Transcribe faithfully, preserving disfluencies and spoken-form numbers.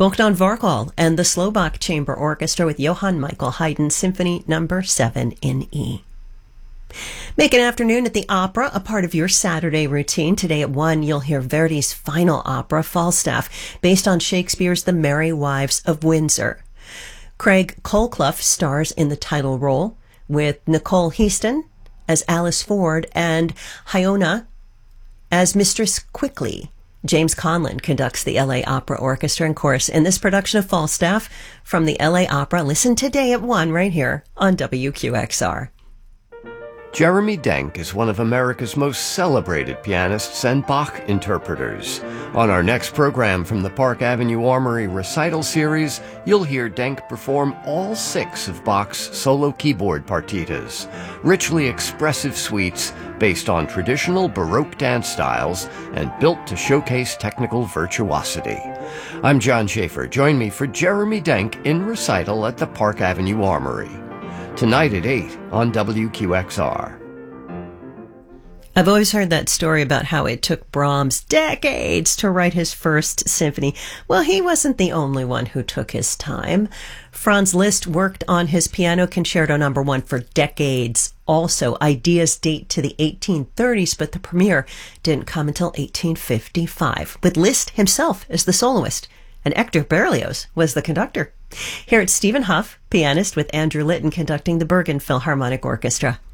Bogdan Vargol and the Slovak Chamber Orchestra with Johann Michael Haydn Symphony Number seven in E. Make an afternoon at the opera a part of your Saturday routine. Today at one, you'll hear Verdi's final opera, Falstaff, based on Shakespeare's The Merry Wives of Windsor. Craig Colclough stars in the title role, with Nicole Heaston as Alice Ford and Hyona as Mistress Quickly. James Conlon conducts the L A Opera Orchestra and Chorus in this production of Falstaff from the L A Opera. Listen today at one right here on W Q X R. Jeremy Denk is one of America's most celebrated pianists and Bach interpreters. On our next program from the Park Avenue Armory Recital Series, you'll hear Denk perform all six of Bach's solo keyboard partitas, richly expressive suites based on traditional Baroque dance styles and built to showcase technical virtuosity. I'm John Schaefer. Join me for Jeremy Denk in recital at the Park Avenue Armory. Tonight at eight on W Q X R. I've always heard that story about how it took Brahms decades to write his first symphony. Well, he wasn't the only one who took his time. Franz Liszt worked on his Piano Concerto Number One for decades. Also, ideas date to the eighteen thirties, but the premiere didn't come until eighteen fifty-five, with Liszt himself as the soloist, and Hector Berlioz was the conductor. Here it's Stephen Huff, pianist, with Andrew Litton conducting the Bergen Philharmonic Orchestra.